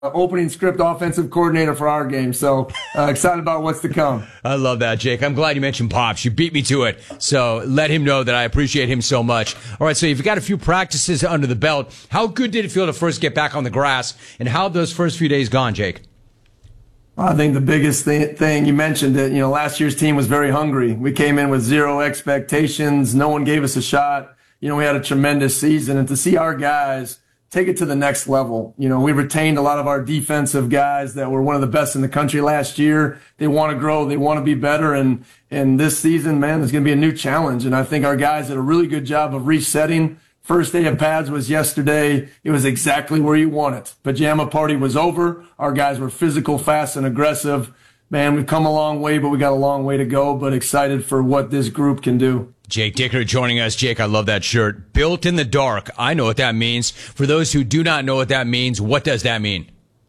opening script offensive coordinator for our game. So excited about what's to come. I love that, Jake. I'm glad you mentioned Pops. You beat me to it. So let him know that I appreciate him so much. All right, so you've got a few practices under the belt. How good did it feel to first get back on the grass, and how have those first few days gone, Jake? I think the biggest thing you mentioned that, last year's team was very hungry. We came in with zero expectations. No one gave us a shot. We had a tremendous season, and to see our guys take it to the next level. We retained a lot of our defensive guys that were one of the best in the country last year. They want to grow. They want to be better. And this season, man, there's going to be a new challenge. And I think our guys did a really good job of resetting. First day of pads was yesterday. It was exactly where you want it. Pajama party was over. Our guys were physical, fast, and aggressive. Man, we've come a long way, but we got a long way to go, but excited for what this group can do. Jake Dicker joining us. Jake, I love that shirt. Built in the dark. I know what that means. For those who do not know what that means, what does that mean?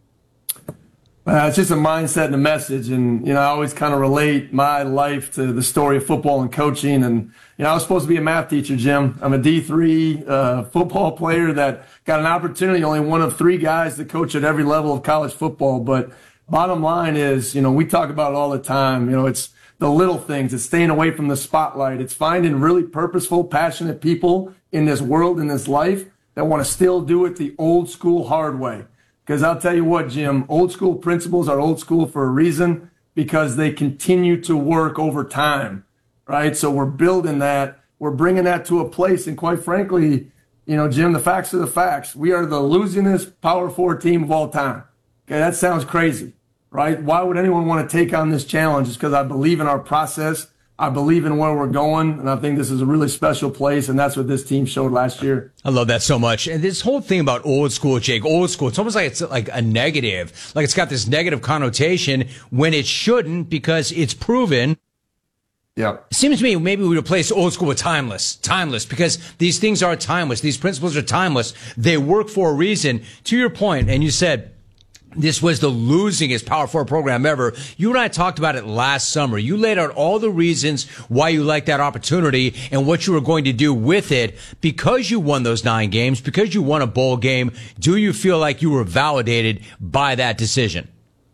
It's just a mindset and a message. And, I always kind of relate my life to the story of football and coaching. And, I was supposed to be a math teacher, Jim. I'm a D3 football player that got an opportunity, only one of 3 guys to coach at every level of college football. But bottom line is, we talk about it all the time. It's the little things. It's staying away from the spotlight. It's finding really purposeful, passionate people in this world, in this life, that want to still do it the old school hard way. Because I'll tell you what, Jim, old school principles are old school for a reason, because they continue to work over time, right? So we're building that. We're bringing that to a place. And quite frankly, Jim, the facts are the facts. We are the losingest Power 4 team of all time. Okay, that sounds crazy, right? Why would anyone want to take on this challenge? It's because I believe in our process. I believe in where we're going, and I think this is a really special place, and that's what this team showed last year. I love that so much. And this whole thing about old school, Jake, old school, it's almost like it's like a negative. Like it's got this negative connotation when it shouldn't, because it's proven. Yeah. It seems to me maybe we replace old school with timeless. Timeless, because these things are timeless. These principles are timeless. They work for a reason. To your point, and you said, this was the losingest Power 4 program ever. You and I talked about it last summer. You laid out all the reasons why you liked that opportunity and what you were going to do with it. Because you won those 9 games, because you won a bowl game, do you feel like you were validated by that decision?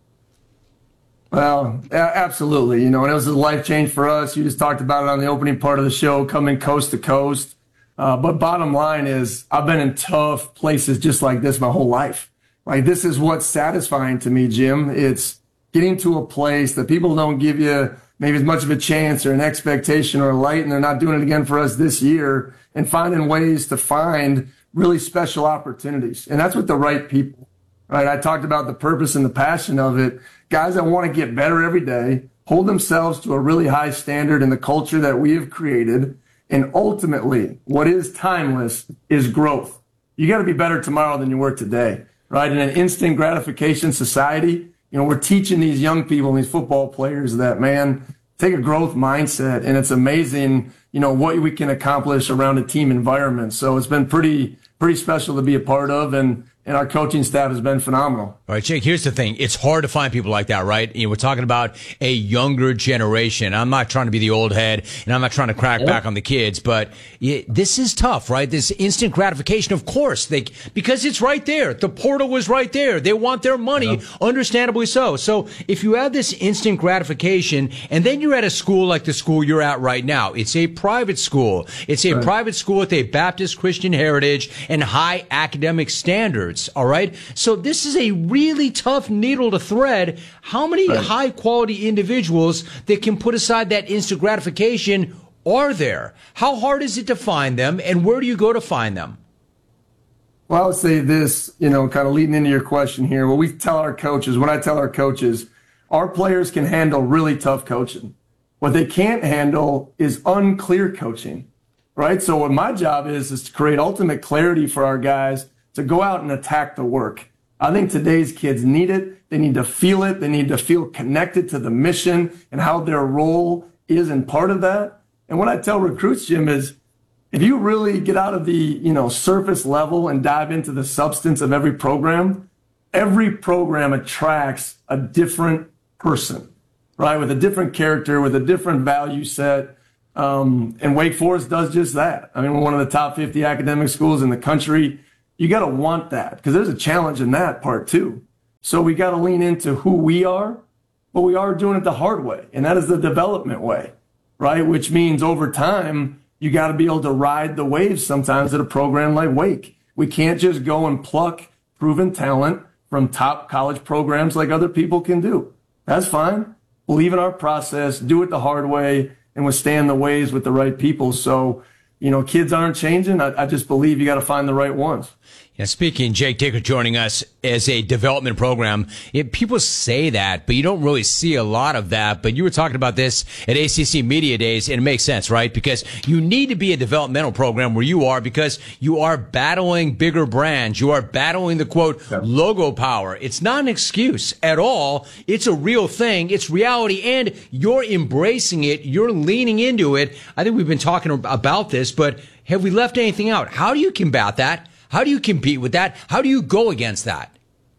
Well, absolutely. And it was a life change for us. You just talked about it on the opening part of the show, coming coast to coast. But bottom line is, I've been in tough places just like this my whole life. Like, this is what's satisfying to me, Jim. It's getting to a place that people don't give you maybe as much of a chance or an expectation or a light, and they're not doing it again for us this year, and finding ways to find really special opportunities. And that's with the right people, right? I talked about the purpose and the passion of it. Guys that want to get better every day, hold themselves to a really high standard in the culture that we have created. And ultimately, what is timeless is growth. You got to be better tomorrow than you were today. Right? In an instant gratification society, we're teaching these young people, these football players that, man, take a growth mindset. And it's amazing, what we can accomplish around a team environment. So it's been pretty special to be a part of. And our coaching staff has been phenomenal. All right, Jake, here's the thing. It's hard to find people like that, right? We're talking about a younger generation. I'm not trying to be the old head, and I'm not trying to crack back on the kids, but this is tough, right? This instant gratification, of course, because it's right there. The portal was right there. They want their money, understandably so. So if you have this instant gratification, and then you're at a school like the school you're at right now, it's a private school. It's a private school with a Baptist Christian heritage and high academic standards. All right. So this is a really tough needle to thread. How many high quality individuals that can put aside that instant gratification are there? How hard is it to find them, and where do you go to find them? Well, I would say this, kind of leading into your question here. What we tell our coaches, when I tell our coaches, our players can handle really tough coaching. What they can't handle is unclear coaching, right? So what my job is to create ultimate clarity for our guys to go out and attack the work. I think today's kids need it. They need to feel it. They need to feel connected to the mission and how their role is in part of that. And what I tell recruits, Jim, is if you really get out of the, surface level and dive into the substance of every program attracts a different person, right? With a different character, with a different value set. And Wake Forest does just that. I mean, we're one of the top 50 academic schools in the country. You got to want that, because there's a challenge in that part too. So we got to lean into who we are, but we are doing it the hard way. And that is the development way, right? Which means over time, you got to be able to ride the waves sometimes at a program like Wake. We can't just go and pluck proven talent from top college programs like other people can do. That's fine. Believe in our process, do it the hard way, and withstand the waves with the right people. So, kids aren't changing. I just believe you got to find the right ones. Yeah, speaking, Jake Dickert joining us as a development program. People say that, but you don't really see a lot of that. But you were talking about this at ACC Media Days, and it makes sense, right? Because you need to be a developmental program where you are, because you are battling bigger brands. You are battling the, quote, logo power. It's not an excuse at all. It's a real thing. It's reality, and you're embracing it. You're leaning into it. I think we've been talking about this, but have we left anything out? How do you combat that? How do you compete with that? How do you go against that?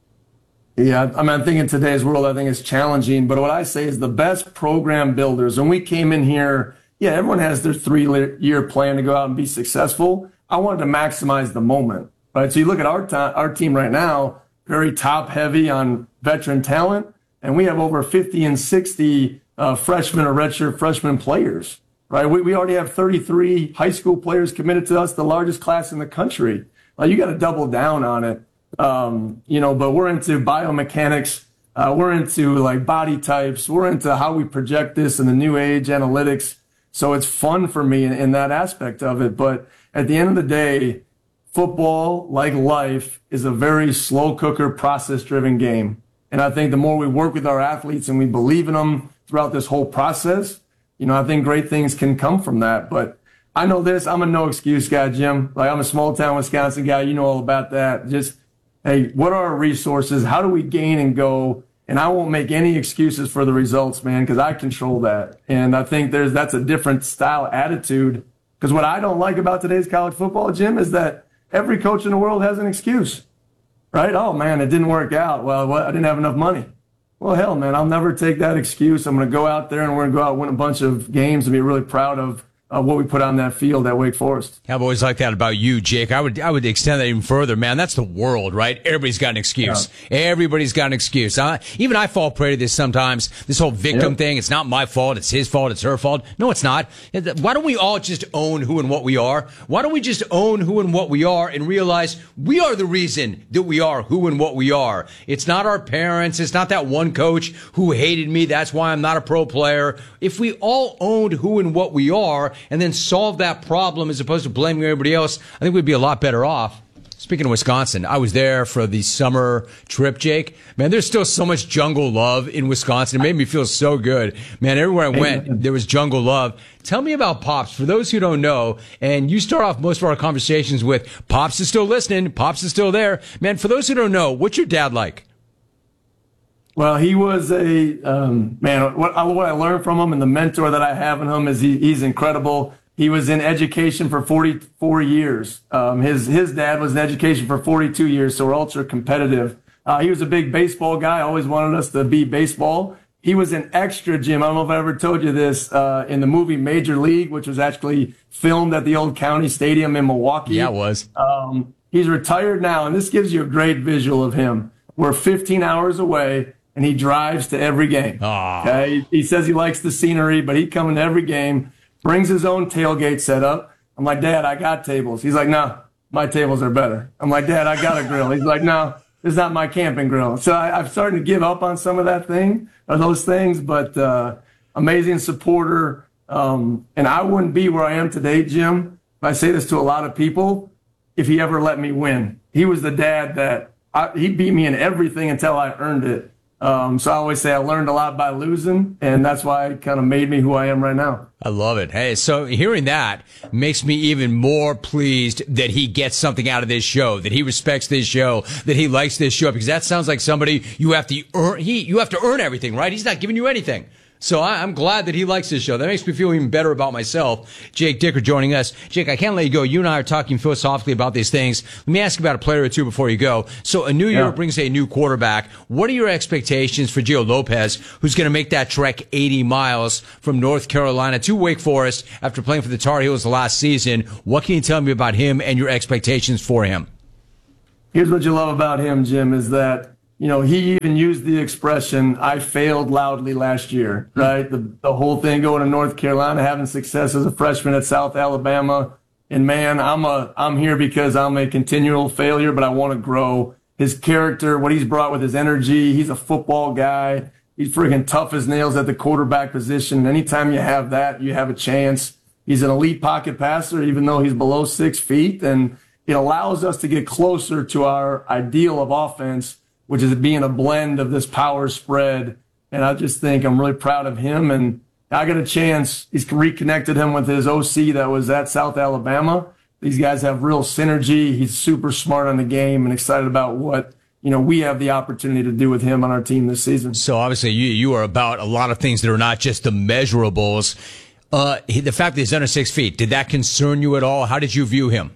Yeah, I think in today's world, I think it's challenging. But what I say is the best program builders, when we came in here, yeah, everyone has their 3-year plan to go out and be successful. I wanted to maximize the moment, right? So you look at our team right now, very top heavy on veteran talent, and we have over 50 and 60 freshmen or redshirt freshman players, right? We already have 33 high school players committed to us, the largest class in the country. You got to double down on it, but we're into biomechanics. We're into like body types. We're into how we project this in the new age analytics. So it's fun for me in that aspect of it. But at the end of the day, football, like life, is a very slow cooker, process driven game. And I think the more we work with our athletes and we believe in them throughout this whole process, I think great things can come from that. But I know this. I'm a no excuse guy, Jim. I'm a small town Wisconsin guy. You know all about that. Just, hey, what are our resources? How do we gain and go? And I won't make any excuses for the results, man, because I control that. And I think that's a different style attitude. Because what I don't like about today's college football, Jim, is that every coach in the world has an excuse, right? Oh, man, it didn't work out. Well, I didn't have enough money. Well, hell, man, I'll never take that excuse. I'm going to go out there and we're going to go out and win a bunch of games and be really proud of what we put on that field at Wake Forest. I've always liked that about you, Jake. I would extend that even further, man. That's the world, right? Everybody's got an excuse. Yeah. Everybody's got an excuse. Even I fall prey to this sometimes, this whole victim thing. It's not my fault. It's his fault. It's her fault. No, it's not. Why don't we all just own who and what we are? Why don't we just own who and what we are and realize we are the reason that we are who and what we are? It's not our parents. It's not that one coach who hated me. That's why I'm not a pro player. If we all owned who and what we are, and then solve that problem as opposed to blaming everybody else, I think we'd be a lot better off. Speaking of Wisconsin, I was there for the summer trip, Jake. Man, there's still so much jungle love in Wisconsin. It made me feel so good. Man, everywhere I went, there was jungle love. Tell me about Pops, for those who don't know, and you start off most of our conversations with, Pops is still listening, Pops is still there. Man, for those who don't know, what's your dad like? Well, he was what I learned from him and the mentor that I have in him is he's incredible. He was in education for 44 years. His dad was in education for 42 years, so we're ultra competitive. He was a big baseball guy, always wanted us to be baseball. He was an extra, Jim. I don't know if I ever told you this, in the movie Major League, which was actually filmed at the old county stadium in Milwaukee. Yeah, it was. He's retired now, and this gives you a great visual of him. We're 15 hours away. And he drives to every game. Okay? He says he likes the scenery, but he'd come into every game, brings his own tailgate setup. I'm like, Dad, I got tables. He's like, no, my tables are better. I'm like, Dad, I got a grill. He's like, no, this is not my camping grill. So I've started to give up on some of those things, but amazing supporter. And I wouldn't be where I am today, Jim. I say this to a lot of people, if he ever let me win. He was the dad that he beat me in everything until I earned it. So I always say I learned a lot by losing, and that's why it kind of made me who I am right now. I love it. Hey, so hearing that makes me even more pleased that he gets something out of this show, that he respects this show, that he likes this show, because that sounds like somebody you have to earn. You have to earn everything, right? He's not giving you anything. So I'm glad that he likes this show. That makes me feel even better about myself. Jake Dickert joining us. Jake, I can't let you go. You and I are talking philosophically about these things. Let me ask you about a player or two before you go. So a new year brings a new quarterback. What are your expectations for Gio Lopez, who's going to make that trek 80 miles from North Carolina to Wake Forest after playing for the Tar Heels the last season? What can you tell me about him and your expectations for him? Here's what you love about him, Jim, is that he even used the expression, I failed loudly last year, right? The whole thing going to North Carolina, having success as a freshman at South Alabama. And man, I'm here because I'm a continual failure, but I want to grow. His character, what he's brought with his energy, he's a football guy. He's friggin' tough as nails at the quarterback position. Anytime you have that, you have a chance. He's an elite pocket passer, even though he's below 6 feet. And it allows us to get closer to our ideal of offense, which is being a blend of this power spread. And I just think I'm really proud of him. And I got a chance. He's reconnected him with his OC that was at South Alabama. These guys have real synergy. He's super smart on the game and excited about what, we have the opportunity to do with him on our team this season. So obviously you are about a lot of things that are not just the measurables. The fact that he's under 6 feet, did that concern you at all? How did you view him?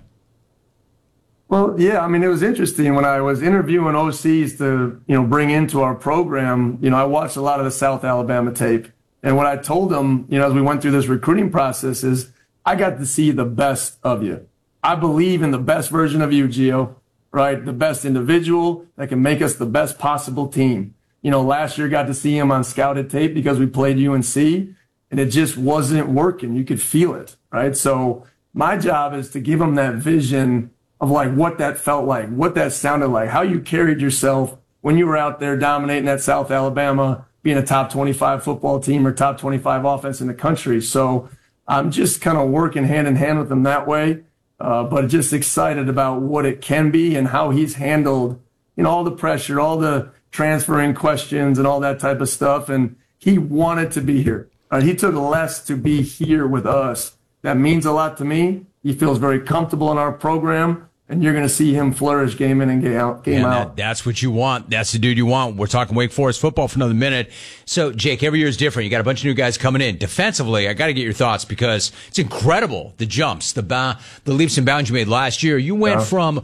Well, yeah, it was interesting when I was interviewing OCs to, bring into our program. I watched a lot of the South Alabama tape. And what I told them, as we went through this recruiting process is I got to see the best of you. I believe in the best version of you, Gio, right? The best individual that can make us the best possible team. Last year got to see him on scouted tape because we played UNC and it just wasn't working. You could feel it, right? So my job is to give him that vision of like what that felt like, what that sounded like, how you carried yourself when you were out there dominating at South Alabama, being a top 25 football team or top 25 offense in the country. So I'm just kind of working hand in hand with him that way, but just excited about what it can be and how he's handled, all the pressure, all the transferring questions and all that type of stuff. And he wanted to be here. He took less to be here with us. That means a lot to me. He feels very comfortable in our program. And you're going to see him flourish game in and game out. That's what you want. That's the dude you want. We're talking Wake Forest football for another minute. So, Jake, every year is different. You got a bunch of new guys coming in. Defensively, I got to get your thoughts because it's incredible. The jumps, the leaps and bounds you made last year. You went from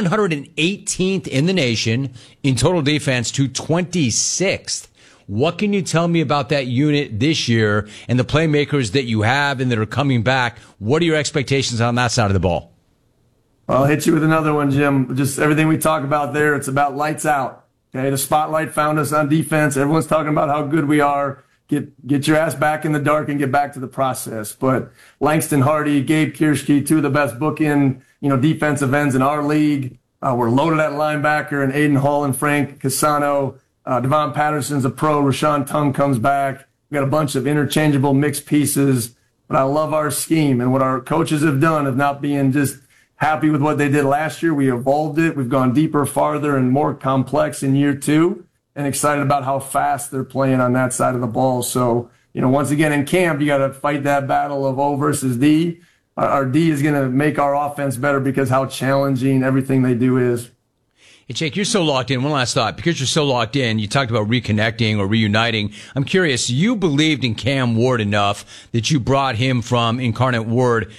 118th in the nation in total defense to 26th. What can you tell me about that unit this year and the playmakers that you have and that are coming back? What are your expectations on that side of the ball? I'll hit you with another one, Jim. Just everything we talk about there, it's about lights out. Okay, the spotlight found us on defense. Everyone's talking about how good we are. Get your ass back in the dark and get back to the process. But Langston Hardy, Gabe Kirschke, two of the best bookend, defensive ends in our league. We're loaded at linebacker, and Aiden Hall and Frank Casano. Devon Patterson's a pro. Rashawn Tung comes back. We got a bunch of interchangeable mixed pieces. But I love our scheme and what our coaches have done of not being just happy with what they did last year. We evolved it. We've gone deeper, farther, and more complex in year two, and excited about how fast they're playing on that side of the ball. So, once again, in camp, you got to fight that battle of O versus D. Our D is going to make our offense better because how challenging everything they do is. Hey, Jake, you're so locked in. One last thought. Because you're so locked in, you talked about reconnecting or reuniting. I'm curious, you believed in Cam Ward enough that you brought him from Incarnate Word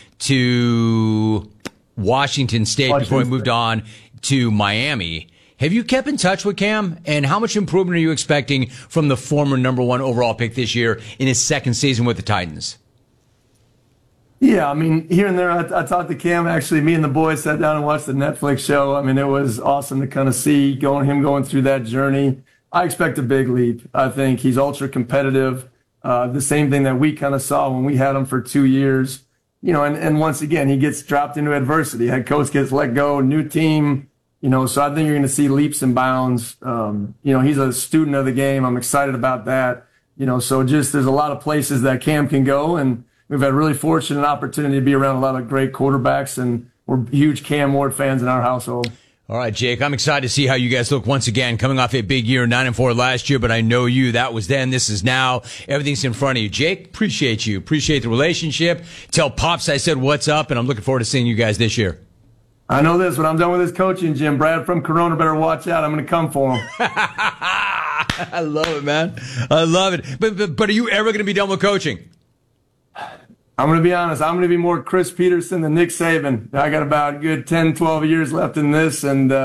to Washington State before he moved on to Miami. Have you kept in touch with Cam? And how much improvement are you expecting from the former number 1 overall pick this year in his second season with the Titans? Yeah, here and there, I talked to Cam. Actually, me and the boys sat down and watched the Netflix show. It was awesome to kind of see him going through that journey. I expect a big leap. I think he's ultra competitive. The same thing that we kind of saw when we had him for 2 years. And once again, he gets dropped into adversity. Head coach gets let go, new team, so I think you're going to see leaps and bounds. He's a student of the game. I'm excited about that. So just there's a lot of places that Cam can go, and we've had really fortunate opportunity to be around a lot of great quarterbacks, and we're huge Cam Ward fans in our household. All right, Jake, I'm excited to see how you guys look once again, coming off a big year, 9-4 last year, but I know you. That was then. This is now. Everything's in front of you. Jake, appreciate you. Appreciate the relationship. Tell Pops I said what's up, and I'm looking forward to seeing you guys this year. I know this. When I'm done with this coaching, Jim, Brad from Corona better watch out. I'm going to come for him. I love it, man. I love it. But are you ever going to be done with coaching? I'm going to be honest. I'm going to be more Chris Peterson than Nick Saban. I got about a good 10, 12 years left in this, and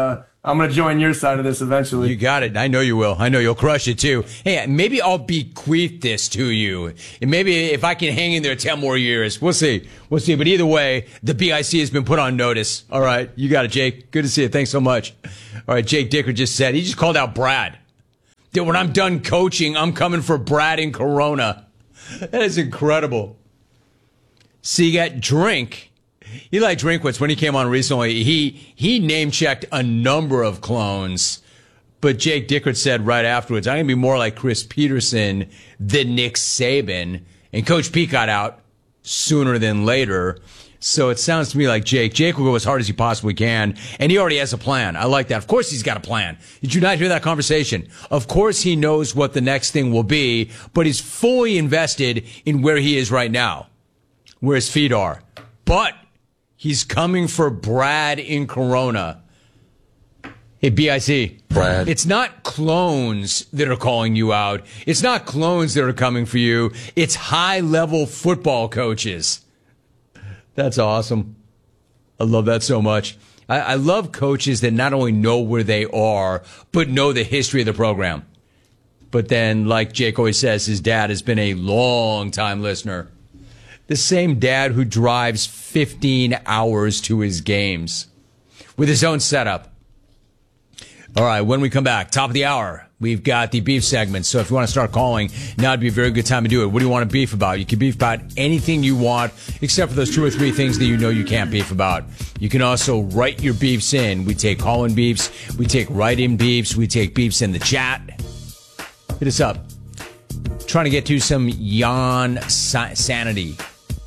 I'm going to join your side of this eventually. You got it. I know you will. I know you'll crush it too. Hey, maybe I'll bequeath this to you. And maybe if I can hang in there 10 more years, we'll see. We'll see. But either way, the BIC has been put on notice. All right. You got it, Jake. Good to see you. Thanks so much. All right. Jake Dicker just said, he just called out Brad. Dude, when I'm done coaching, I'm coming for Brad in Corona. That is incredible. See, you got Drink. Eli Drinkwitz, when he came on recently, he name-checked a number of clones. But Jake Dickert said right afterwards, I'm going to be more like Chris Peterson than Nick Saban. And Coach Pete got out sooner than later. So it sounds to me like Jake will go as hard as he possibly can. And he already has a plan. I like that. Of course he's got a plan. Did you not hear that conversation? Of course he knows what the next thing will be, but he's fully invested in where he is right now, where his feet are. But he's coming for Brad in Corona. Hey, BIC. Brad. It's not clones that are calling you out. It's not clones that are coming for you. It's high-level football coaches. That's awesome. I love that so much. I love coaches that not only know where they are, but know the history of the program. But then, like Jake always says, his dad has been a long-time listener. The same dad who drives 15 hours to his games with his own setup. All right, when we come back, top of the hour, we've got the beef segment. So if you want to start calling, now would be a very good time to do it. What do you want to beef about? You can beef about anything you want, except for those 2 or 3 things that you know you can't beef about. You can also write your beefs in. We take call-in beefs. We take write-in beefs. We take beefs in the chat. Hit us up. Trying to get to some Jan sanity.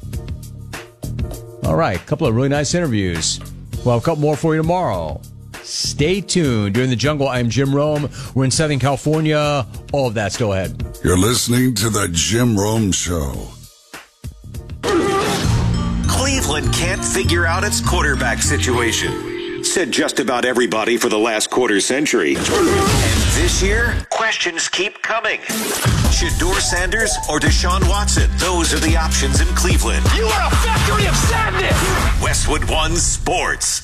All right, a couple of really nice interviews. We'll have a couple more for you tomorrow. Stay tuned. You're in the jungle. I'm Jim Rome. We're in Southern California. All of that still ahead. You're listening to the Jim Rome Show. Cleveland can't figure out its quarterback situation, said just about everybody for the last quarter century. And this year, questions keep coming. Shedeur Sanders or Deshaun Watson? Those are the options in Cleveland. You are a factory of sadness! Westwood One Sports.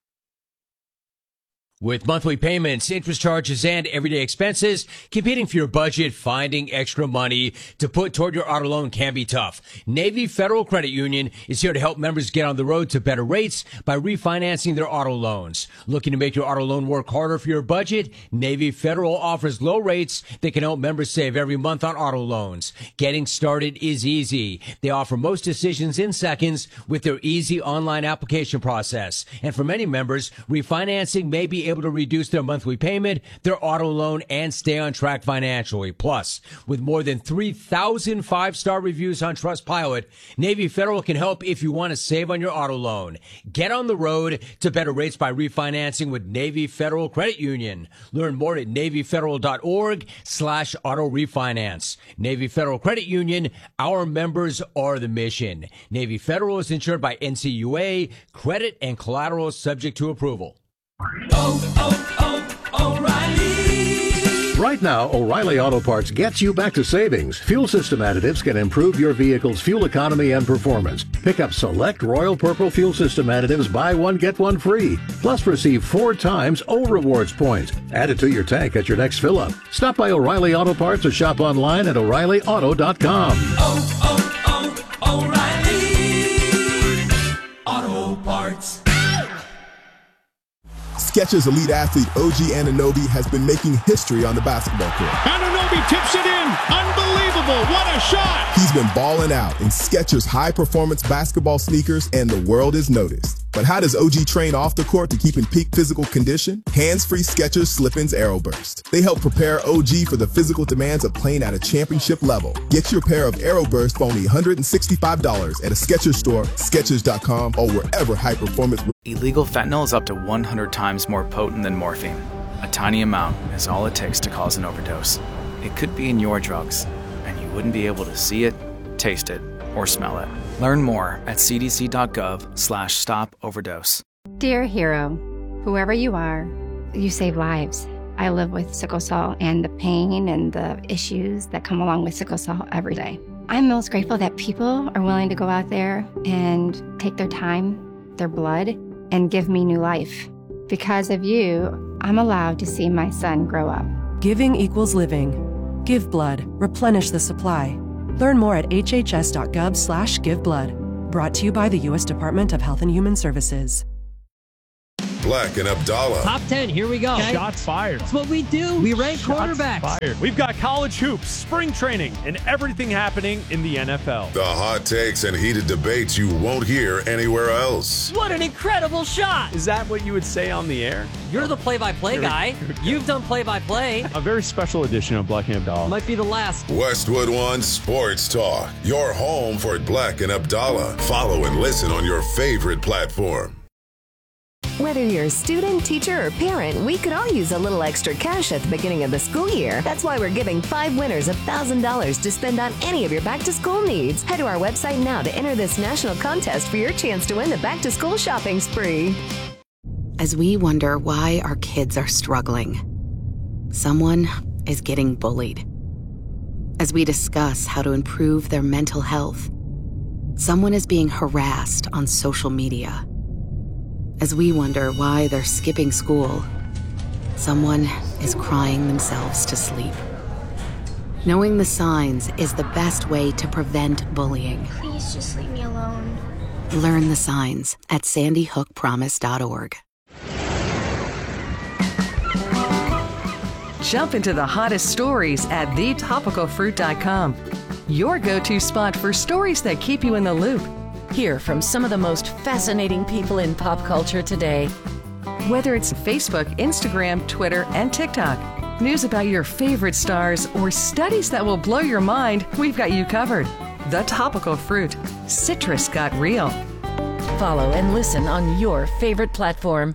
With monthly payments, interest charges, and everyday expenses, competing for your budget, finding extra money to put toward your auto loan can be tough. Navy Federal Credit Union is here to help members get on the road to better rates by refinancing their auto loans. Looking to make your auto loan work harder for your budget? Navy Federal offers low rates that can help members save every month on auto loans. Getting started is easy. They offer most decisions in seconds with their easy online application process. And for many members, refinancing may be able to reduce their monthly payment, their auto loan, and stay on track financially. Plus, with more than 3,000 five-star reviews on Trustpilot, Navy Federal can help if you want to save on your auto loan. Get on the road to better rates by refinancing with Navy Federal Credit Union. Learn more at NavyFederal.org/auto refinance. Navy Federal Credit Union, our members are the mission. Navy Federal is insured by NCUA. Credit and collateral subject to approval. O'Reilly. Right now, O'Reilly Auto Parts gets you back to savings. Fuel system additives can improve your vehicle's fuel economy and performance. Pick up select Royal Purple fuel system additives, buy one, get one free. Plus receive 4 times O Rewards points. Add it to your tank at your next fill-up. Stop by O'Reilly Auto Parts or shop online at O'ReillyAuto.com. Auto Parts. Skechers elite athlete OG Anunoby has been making history on the basketball court. Anunoby tips it in. Unbelievable. What a shot. He's been balling out in Skechers high-performance basketball sneakers, and the world is noticed. But how does OG train off the court to keep in peak physical condition? Hands-free Skechers Slip-ins Aeroburst. They help prepare OG for the physical demands of playing at a championship level. Get your pair of Aeroburst for only $165 at a Skechers store, Skechers.com, or wherever high-performance... Illegal fentanyl is up to 100 times more potent than morphine. A tiny amount is all it takes to cause an overdose. It could be in your drugs, and you wouldn't be able to see it, taste it, or smell it. Learn more at cdc.gov/stop overdose. Dear hero, whoever you are, you save lives. I live with sickle cell and the pain and the issues that come along with sickle cell every day. I'm most grateful that people are willing to go out there and take their time, their blood, and give me new life. Because of you, I'm allowed to see my son grow up. Giving equals living. Give blood. Replenish the supply. Learn more at hhs.gov/giveblood. Brought to you by the U.S. Department of Health and Human Services. Black and Abdallah. Top 10, here we go. Okay. Shots fired. That's what we do. We rank quarterbacks. Fired. We've got college hoops, spring training, and everything happening in the NFL. The hot takes and heated debates you won't hear anywhere else. What an incredible shot. Is that what you would say on the air? You're the play-by-play guy. You've done play-by-play. A very special edition of Black and Abdallah. Might be the last. Westwood One Sports Talk. Your home for Black and Abdallah. Follow and listen on your favorite platform. Whether you're a student, teacher, or parent, we could all use a little extra cash at the beginning of the school year. That's why we're giving 5 winners $1,000 to spend on any of your back-to-school needs. Head to our website now to enter this national contest for your chance to win the back-to-school shopping spree. As we wonder why our kids are struggling, someone is getting bullied. As we discuss how to improve their mental health, someone is being harassed on social media. As we wonder why they're skipping school, someone is crying themselves to sleep. Knowing the signs is the best way to prevent bullying. Please just leave me alone. Learn the signs at sandyhookpromise.org. Jump into the hottest stories at thetopicalfruit.com. Your go-to spot for stories that keep you in the loop. Hear from some of the most fascinating people in pop culture today. Whether it's Facebook, Instagram, Twitter, and TikTok, news about your favorite stars, or studies that will blow your mind, we've got you covered. The Topical Fruit. Citrus got real. Follow and listen on your favorite platform.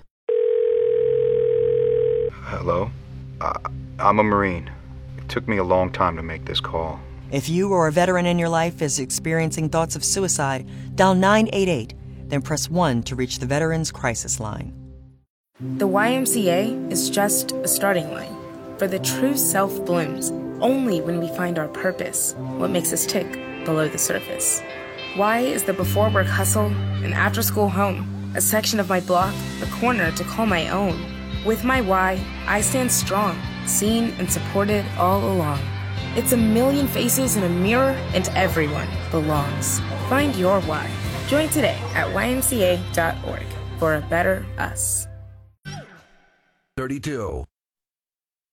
Hello? I'm a Marine. It took me a long time to make this call. If you or a veteran in your life is experiencing thoughts of suicide, dial 988, then press 1 to reach the Veterans Crisis Line. The YMCA is just a starting line, for the true self blooms only when we find our purpose, what makes us tick below the surface. Y is the before work hustle, an after school home, a section of my block, a corner to call my own. With my Y, I stand strong, seen and supported all along. It's a million faces in a mirror, and everyone belongs. Find your why. Join today at ymca.org for a better us. 32.